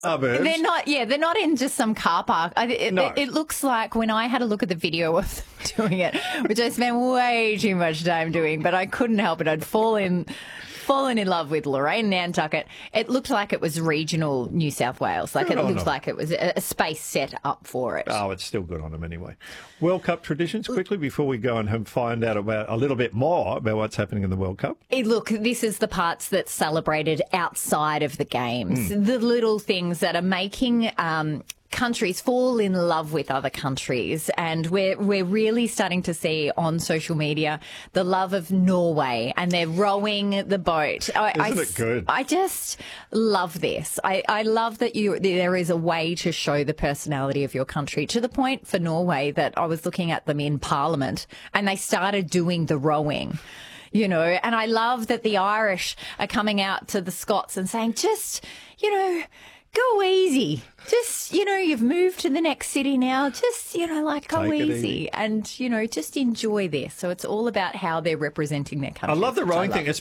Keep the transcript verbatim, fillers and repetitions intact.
suburbs. They're not, yeah, they're not in just some car park. I, it, No. it, it looks like when I had a look at the video of them doing it, which I spent way too much time doing, but I couldn't help it. I'd fallen, fallen in love with Lorraine Nantucket. It looked like it was regional New South Wales. Like Good it on looked them. like it was a, a space set up for it. Oh, it's still good on them anyway. World Cup traditions, quickly, before we go and have- find out about a little bit more about what's happening in the World Cup. Hey, look, this is the parts that's celebrated outside of the games. The little things that are making um, countries fall in love with other countries. And we're, we're really starting to see on social media the love of Norway, and they're rowing the boat. I, Isn't I, it good? I just love this. I, I love that you there is a way to show the personality of your country, to the point for Norway that I was looking at them in Parliament and they started doing the rowing. You know, and I love that the Irish are coming out to the Scots and saying, just, you know, go easy. Just, you know, you've moved to the next city now. Just, you know, like go Take it easy. easy. And, you know, just enjoy this. So it's all about how they're representing their country. I love the which rowing love. thing. It's